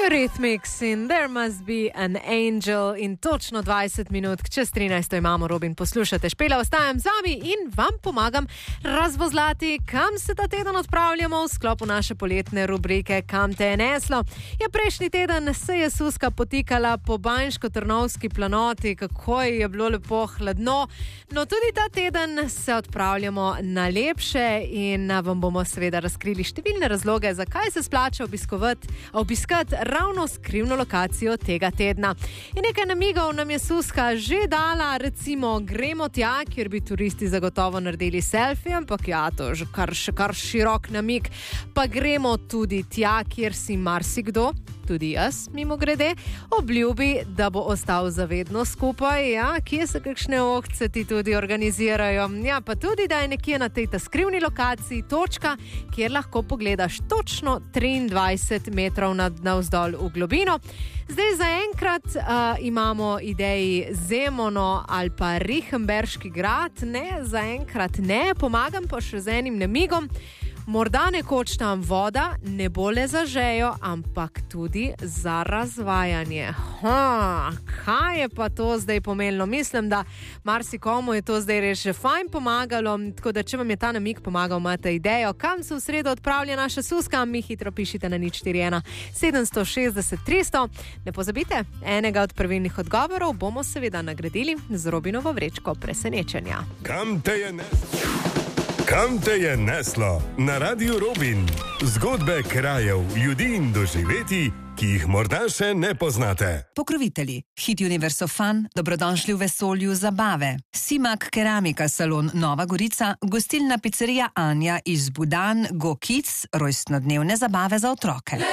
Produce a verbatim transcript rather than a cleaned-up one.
Eurythmics in There Must Be an Angel in točno dvajset minut, čez trinajsto imamo, Robin, poslušate Špela, ostajam z vami in vam pomagam razvozlati, kam se ta teden odpravljamo v sklopu naše poletne rubrike Kam te je neslo. Ja, prejšnji teden se je Suska potikala po Banjško-Trnovski planoti, kako je bilo lepo hladno, no tudi ta teden se odpravljamo na lepše in vam bomo seveda razkrili številne razloge, zakaj se splača obiskovati, obiskati ravno skrivno lokacijo tega tedna. In nekaj namigov nam je Suska že dala, recimo gremo tja, kjer bi turisti zagotovo naredili selfie, ampak ja, to je že kar, kar širok namig. Pa gremo tudi tja, kjer si marsikdo, tudi jaz, mimo grede, obljubi, da bo ostal zavedno skupaj, ja, kje se kakšne okce ti tudi organizirajo. Ja, pa tudi, da je nekje na tej ta skrivni lokaciji točka, kjer lahko pogledaš točno triindvajset metrov nad navzdol v globino. Zdaj zaenkrat uh, imamo ideji Zemono ali pa Rihemberški grad, ne, zaenkrat ne, pomagam pa še z enim namigom. Morda nekoč tam voda ne bo le za žejo, ampak tudi za razvajanje. Ha, kaj je pa to zdaj pomenilo? Mislim, da marsikomu je to zdaj res že fajn pomagalo, tako da če vam je ta namig pomagal, imate idejo, kam se v sredo odpravlja naša Suska, mi hitro pišite na nič štiri ena sedem šest šest tri sto. Ne pozabite, enega od pravilnih odgovorov bomo seveda nagradili z Robinovo vrečko presenečenja. Kam te je neslo? Kam te je neslo? Na Radiu Robin. Zgodbe krajev, ljudi in doživetij, ki jih morda še ne poznate. Pokrovitelji. Hit Universo Fun, dobrodošli v vesolju zabave. Simak Keramika salon Nova Gorica, gostilna pizzerija Anja iz Budan, Go Kids, rojstnodnevne zabave za otroke.